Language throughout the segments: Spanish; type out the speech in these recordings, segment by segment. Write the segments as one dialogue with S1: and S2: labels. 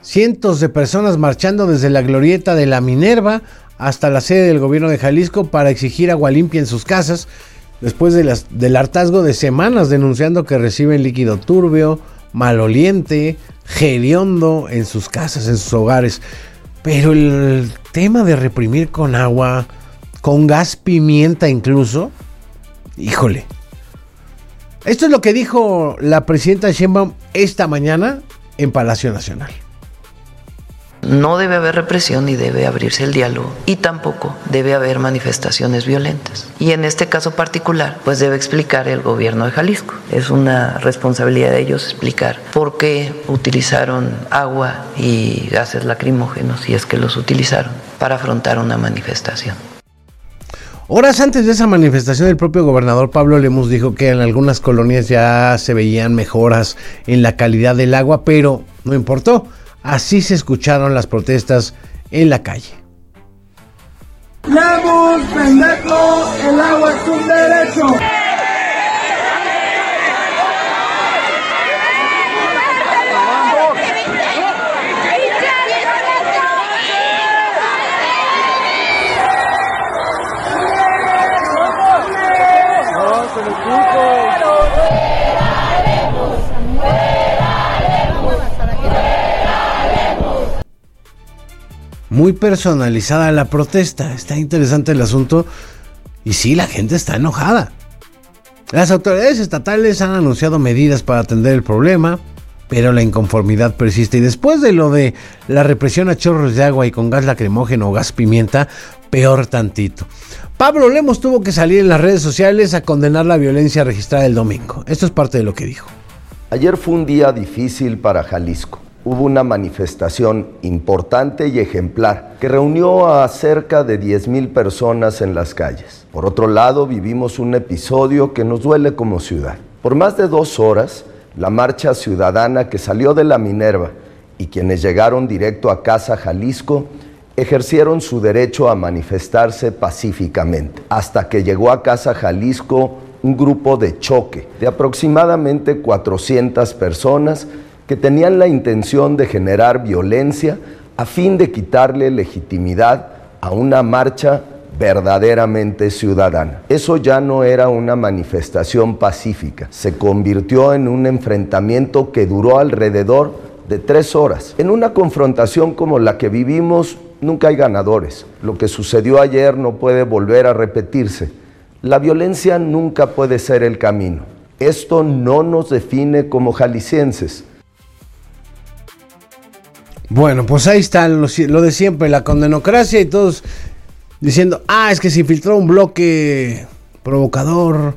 S1: Cientos de personas marchando desde la glorieta de la Minerva hasta la sede del gobierno de Jalisco para exigir agua limpia en sus casas, después del hartazgo de semanas denunciando que reciben líquido turbio, maloliente, hediondo en sus casas, en sus hogares. Pero el tema de reprimir con agua, con gas pimienta incluso, híjole. Esto es lo que dijo la presidenta Sheinbaum esta mañana en Palacio Nacional.
S2: No debe haber represión y debe abrirse el diálogo, y tampoco debe haber manifestaciones violentas. Y en este caso particular, pues debe explicar el gobierno de Jalisco. Es una responsabilidad de ellos explicar por qué utilizaron agua y gases lacrimógenos, si es que los utilizaron, para afrontar una manifestación.
S1: Horas antes de esa manifestación, el propio gobernador Pablo Lemus dijo que en algunas colonias ya se veían mejoras en la calidad del agua, pero no importó. Así se escucharon las protestas en la calle.
S3: ¡Lemus, pendejo! ¡El agua es un derecho!
S1: Muy personalizada la protesta, está interesante el asunto y sí, la gente está enojada. Las autoridades estatales han anunciado medidas para atender el problema, pero la inconformidad persiste y después de lo de la represión a chorros de agua y con gas lacrimógeno o gas pimienta, peor tantito. Pablo Lemus tuvo que salir en las redes sociales a condenar la violencia registrada el domingo. Esto es parte de lo que dijo.
S4: Ayer fue un día difícil para Jalisco. Hubo una manifestación importante y ejemplar que reunió a cerca de 10,000 personas en las calles. Por otro lado, vivimos un episodio que nos duele como ciudad. Por más de 2 horas, la marcha ciudadana que salió de la Minerva y quienes llegaron directo a Casa Jalisco ejercieron su derecho a manifestarse pacíficamente, hasta que llegó a Casa Jalisco un grupo de choque de aproximadamente 400 personas que tenían la intención de generar violencia a fin de quitarle legitimidad a una marcha verdaderamente ciudadana. Eso ya no era una manifestación pacífica, se convirtió en un enfrentamiento que duró alrededor de 3 horas. En una confrontación como la que vivimos, nunca hay ganadores. Lo que sucedió ayer no puede volver a repetirse. La violencia nunca puede ser el camino. Esto no nos define como jaliscienses.
S1: Bueno, pues ahí está lo de siempre, la condenocracia y todos diciendo, es que se infiltró un bloque provocador.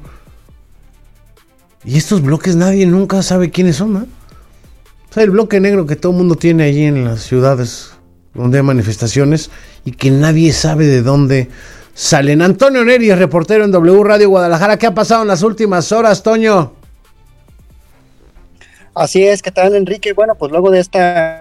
S1: Y estos bloques nadie nunca sabe quiénes son, ¿no? O sea, el bloque negro que todo el mundo tiene allí en las ciudades donde hay manifestaciones y que nadie sabe de dónde salen. Antonio Neri, reportero en W Radio Guadalajara. ¿Qué ha pasado en las últimas horas, Toño?
S5: Así es, ¿qué tal, Enrique? Bueno, pues luego de esta...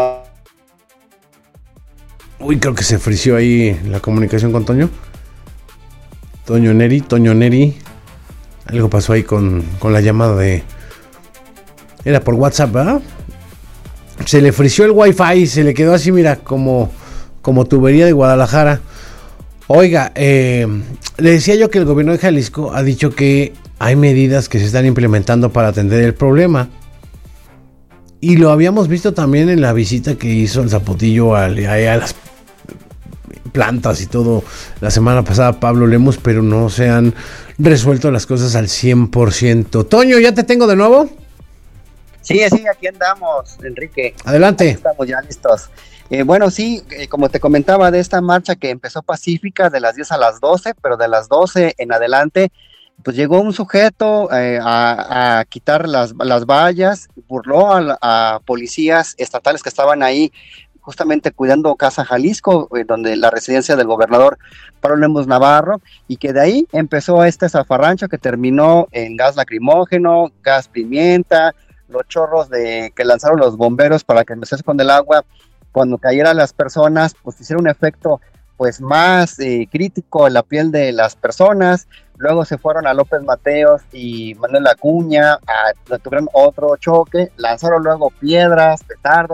S1: Uy, creo que se frició ahí la comunicación con Toño. Toño Neri. Algo pasó ahí con la llamada de... Era por WhatsApp, ¿verdad? Se le frició el wifi, se le quedó así, mira, como tubería de Guadalajara. Oiga, le decía yo que el gobierno de Jalisco ha dicho que hay medidas que se están implementando para atender el problema. Y lo habíamos visto también en la visita que hizo el Zapotillo a las plantas y todo la semana pasada Pablo Lemus, pero no se han resuelto las cosas al 100%. Toño, ¿ya te tengo de nuevo?
S5: Sí, aquí andamos, Enrique.
S1: Adelante.
S5: Aquí estamos ya listos. Bueno, sí, como te comentaba de esta marcha que empezó pacífica de las 10 a las 12, pero de las 12 en adelante, pues llegó un sujeto a quitar las vallas, burló a policías estatales que estaban ahí justamente cuidando Casa Jalisco, donde la residencia del gobernador Pablo Lemus Navarro, y que de ahí empezó este zafarrancho que terminó en gas lacrimógeno, gas pimienta, los chorros que lanzaron los bomberos para que empezase con el agua, cuando cayeran las personas, pues hiciera un efecto pues más crítico en la piel de las personas. Luego se fueron a López Mateos y Manuel Acuña, tuvieron otro choque, lanzaron luego piedras, petardos.